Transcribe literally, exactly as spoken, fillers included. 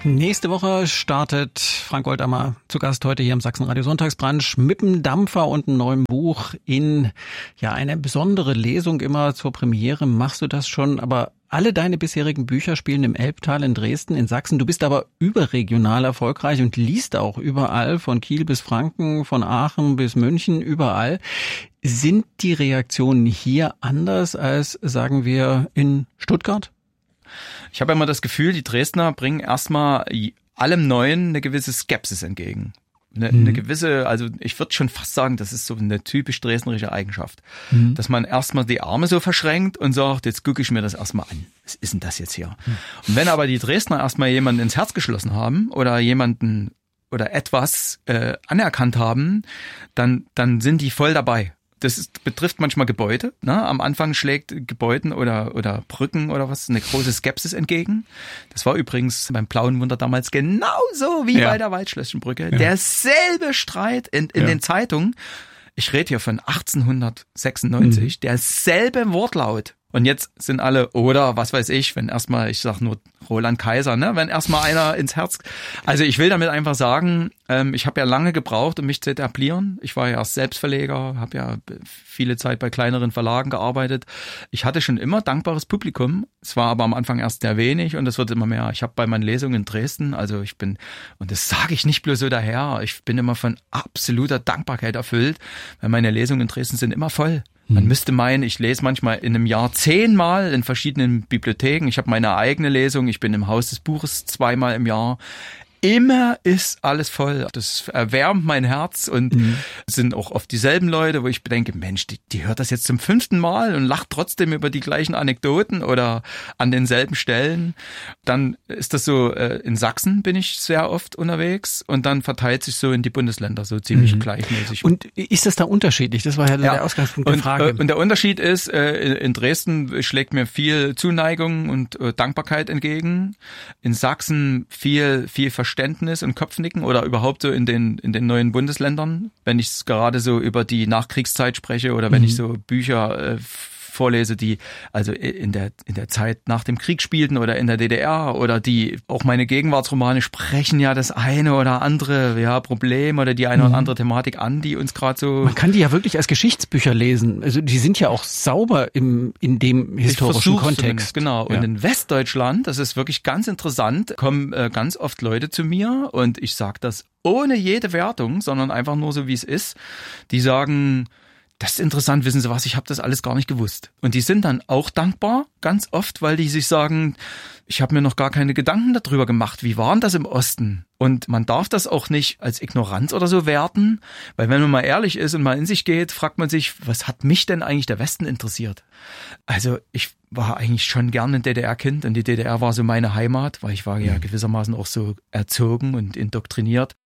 Nächste Woche startet Frank Goldammer zu Gast heute hier im Sachsenradio Sonntagsbrunch mit einem Dampfer und einem neuen Buch in ja eine besondere Lesung immer zur Premiere. Machst du das schon? Aber alle deine bisherigen Bücher spielen im Elbtal in Dresden, in Sachsen. Du bist aber überregional erfolgreich und liest auch überall, von Kiel bis Franken, von Aachen bis München, überall. Sind die Reaktionen hier anders als, sagen wir, in Stuttgart? Ich habe immer das Gefühl, die Dresdner bringen erstmal allem Neuen eine gewisse Skepsis entgegen. Eine, mhm. eine gewisse, also ich würde schon fast sagen, das ist so eine typisch dresdnerische Eigenschaft. Mhm. Dass man erstmal die Arme so verschränkt und sagt, jetzt gucke ich mir das erstmal an. Was ist denn das jetzt hier? Mhm. Und wenn aber die Dresdner erstmal jemanden ins Herz geschlossen haben oder jemanden oder etwas äh, anerkannt haben, dann, dann sind die voll dabei. Das ist, betrifft manchmal Gebäude. Ne? Am Anfang schlägt Gebäuden oder oder Brücken oder was eine große Skepsis entgegen. Das war übrigens beim Blauen Wunder damals genauso wie ja. bei der Waldschlösschenbrücke. Ja. Derselbe Streit in, in ja. den Zeitungen. Ich rede hier von achtzehnhundertsechsundneunzig. Mhm. Derselbe Wortlaut. Und jetzt sind alle, oder was weiß ich, wenn erstmal, ich sag nur Roland Kaiser, ne, wenn erstmal einer ins Herz, also ich will damit einfach sagen, ähm, ich habe ja lange gebraucht, um mich zu etablieren. Ich war ja erst Selbstverleger, habe ja viele Zeit bei kleineren Verlagen gearbeitet. Ich hatte schon immer dankbares Publikum, es war aber am Anfang erst sehr wenig und es wird immer mehr. Ich habe bei meinen Lesungen in Dresden, also ich bin, und das sage ich nicht bloß so daher, ich bin immer von absoluter Dankbarkeit erfüllt, weil meine Lesungen in Dresden sind immer voll. Man müsste meinen, ich lese manchmal in einem Jahr zehnmal in verschiedenen Bibliotheken. Ich habe meine eigene Lesung. Ich bin im Haus des Buches zweimal im Jahr. Immer ist alles voll. Das erwärmt mein Herz und mhm. sind auch oft dieselben Leute, wo ich denke, Mensch, die, die hört das jetzt zum fünften Mal und lacht trotzdem über die gleichen Anekdoten oder an denselben Stellen. Dann ist das so, in Sachsen bin ich sehr oft unterwegs und dann verteilt sich so in die Bundesländer so ziemlich mhm. gleichmäßig. Und ist das da unterschiedlich? Das war ja, ja. der Ausgangspunkt der und, Frage. Und der Unterschied ist, in Dresden schlägt mir viel Zuneigung und Dankbarkeit entgegen. In Sachsen viel, viel Verständnis Verständnis und Kopfnicken oder überhaupt so in den in den neuen Bundesländern, wenn ich gerade so über die Nachkriegszeit spreche oder wenn mhm. ich so Bücher äh, vorlese, die also in der in der Zeit nach dem Krieg spielten oder in der D D R oder die auch meine Gegenwartsromane sprechen ja das eine oder andere ja Problem oder die eine mhm. oder andere Thematik an, die uns gerade so. Man kann die ja wirklich als Geschichtsbücher lesen. Also die sind ja auch sauber im in dem historischen Kontext. Genau. Ja. Und in Westdeutschland, das ist wirklich ganz interessant, kommen äh, ganz oft Leute zu mir und ich sage das ohne jede Wertung, sondern einfach nur so wie es ist. Die sagen, das ist interessant, wissen Sie was, ich habe das alles gar nicht gewusst. Und die sind dann auch dankbar, ganz oft, weil die sich sagen, ich habe mir noch gar keine Gedanken darüber gemacht, wie war denn das im Osten? Und man darf das auch nicht als Ignoranz oder so werten, weil wenn man mal ehrlich ist und mal in sich geht, fragt man sich, was hat mich denn eigentlich der Westen interessiert? Also ich war eigentlich schon gern ein D D R-Kind und die D D R war so meine Heimat, weil ich war ja gewissermaßen auch so erzogen und indoktriniert.